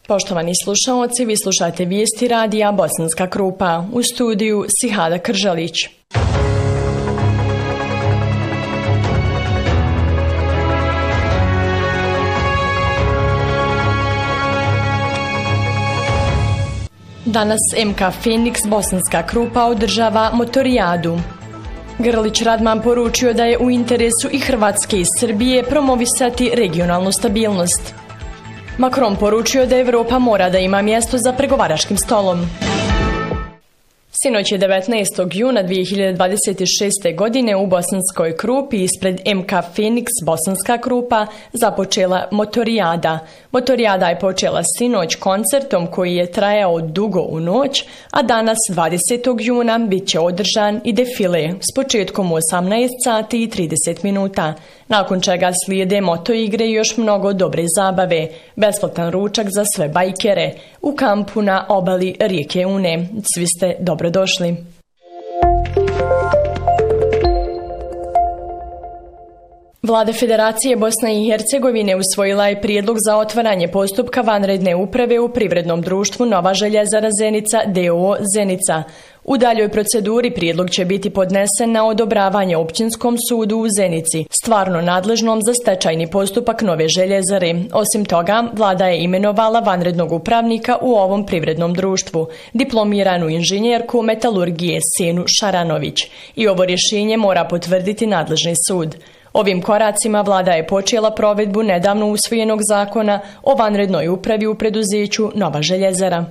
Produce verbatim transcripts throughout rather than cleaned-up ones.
Poštovani slušaoci, vi slušate vijesti radija Bosanska Krupa. U studiju Sihada Kržalić. Danas M K Phoenix Bosanska Krupa održava motorijadu. Grlić Radman poručio da je u interesu i Hrvatske i Srbije promovisati regionalnu stabilnost. Macron poručio da Evropa mora da ima mjesto za pregovaračkim stolom. Sinoć je devetnaestog juna dvije hiljade dvadeset šeste. godine u Bosanskoj Krupi ispred M K Phoenix Bosanska Krupa započela motorijada. Motorijada je počela sinoć koncertom koji je trajao dugo u noć, a danas dvadesetog juna bit će održan i defile s početkom u osamnaest sati i trideset minuta. Nakon čega slijede moto igre i još mnogo dobre zabave. Besplatan ručak za sve bajkere u kampu na obali rijeke Une. Svi ste dobrodošli. Vlada Federacije Bosne i Hercegovine usvojila je prijedlog za otvaranje postupka vanredne uprave u privrednom društvu Nova željezara Zenica d o o Zenica. U daljoj proceduri prijedlog će biti podnesen na odobravanje Općinskom sudu u Zenici, stvarno nadležnom za stečajni postupak Nove željezare. Osim toga, vlada je imenovala vanrednog upravnika u ovom privrednom društvu, diplomiranu inženjerku metalurgije Senu Šaranović. I ovo rješenje mora potvrditi nadležni sud. Ovim koracima vlada je počela provedbu nedavno usvojenog zakona o vanrednoj upravi u preduzeću Nova željezara.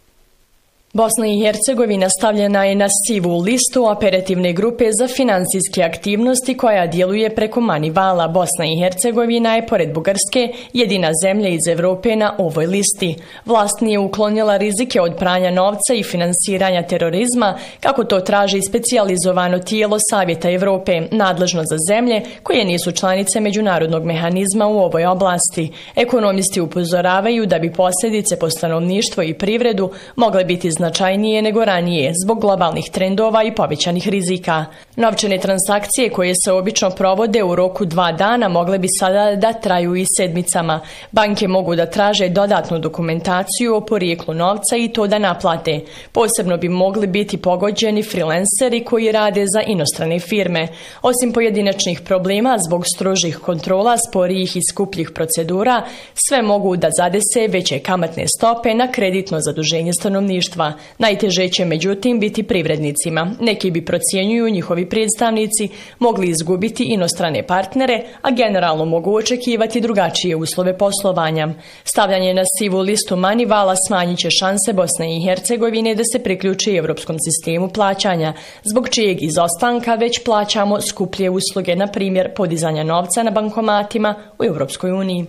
Bosna i Hercegovina stavljena je na sivu listu operativne grupe za finansijske aktivnosti koja djeluje preko Manivala. Bosna i Hercegovina je, pored Bugarske, jedina zemlja iz Evrope na ovoj listi. Vlast nije uklonila rizike od pranja novca i finansiranja terorizma, kako to traži specijalizovano tijelo Savjeta Evrope, nadležno za zemlje koje nisu članice međunarodnog mehanizma u ovoj oblasti. Ekonomisti upozoravaju da bi posljedice po stanovništvo i privredu mogle biti značajnije nego ranije zbog globalnih trendova i povećanih rizika. Novčane transakcije koje se obično provode u roku dva dana mogle bi sada da traju i sedmicama. Banke mogu da traže dodatnu dokumentaciju o porijeklu novca i to da naplate. Posebno bi mogli biti pogođeni freelanceri koji rade za inostrane firme. Osim pojedinačnih problema zbog strožih kontrola, sporijih i skupljih procedura, sve mogu da zadese veće kamatne stope na kreditno zaduženje stanovništva. Najteže će međutim biti privrednicima. Neki bi, procjenjuju njihovi predstavnici, mogli izgubiti inostrane partnere, a generalno mogu očekivati drugačije uslove poslovanja. Stavljanje na sivu listu Manivala smanjit će šanse Bosne i Hercegovine da se priključi evropskom sistemu plaćanja, zbog čijeg izostanka već plaćamo skuplje usluge, na primjer podizanja novca na bankomatima u Europskoj uniji.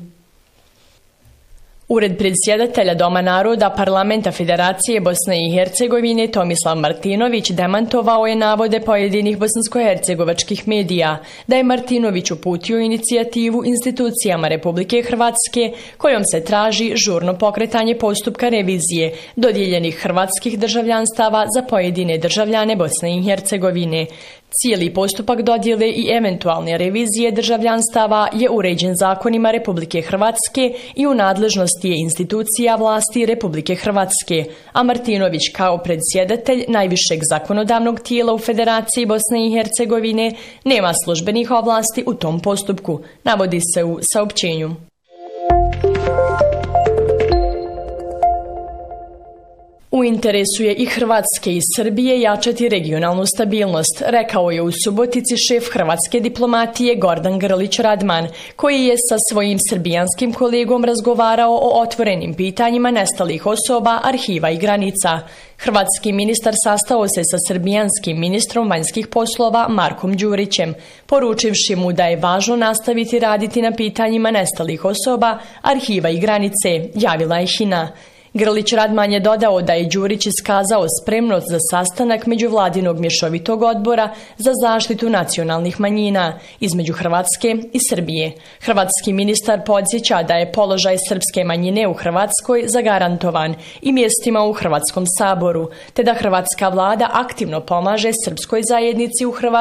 Ured predsjedatelja Doma naroda Parlamenta Federacije Bosne i Hercegovine Tomislav Martinović demantovao je navode pojedinih bosansko-hercegovačkih medija da je Martinović uputio inicijativu institucijama Republike Hrvatske kojom se traži žurno pokretanje postupka revizije dodijeljenih hrvatskih državljanstava za pojedine državljane Bosne i Hercegovine. Cijeli postupak dodjele i eventualne revizije državljanstava je uređen zakonima Republike Hrvatske i u nadležnosti je institucija vlasti Republike Hrvatske, a Martinović kao predsjedatelj najvišeg zakonodavnog tijela u Federaciji Bosne i Hercegovine nema službenih ovlasti u tom postupku, navodi se u saopćenju. U interesu je i Hrvatske i Srbije jačati regionalnu stabilnost, rekao je u Subotici šef hrvatske diplomatije Gordan Grlić Radman, koji je sa svojim srbijanskim kolegom razgovarao o otvorenim pitanjima nestalih osoba, arhiva i granica. Hrvatski ministar sastao se sa srbijanskim ministrom vanjskih poslova Markom Đurićem, poručivši mu da je važno nastaviti raditi na pitanjima nestalih osoba, arhiva i granice, javila je Hina. Grlić Radman je dodao da je Đurić iskazao spremnost za sastanak međuvladinog mješovitog odbora za zaštitu nacionalnih manjina između Hrvatske i Srbije. Hrvatski ministar podsjeća da je položaj srpske manjine u Hrvatskoj zagarantovan i mjestima u Hrvatskom saboru, te da hrvatska vlada aktivno pomaže srpskoj zajednici u Hrvatskoj